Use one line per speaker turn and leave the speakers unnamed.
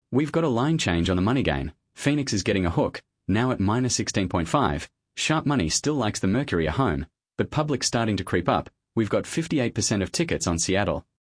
We've got a line change on the money game. Phoenix is getting a hook, now at minus 16.5. Sharp money still likes the Mercury at home, but public's starting to creep up. We've got 58% of tickets on Seattle.